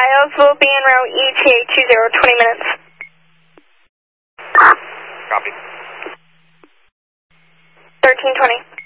Giles will be en route ETA 20, 20 minutes. Copy. 1320.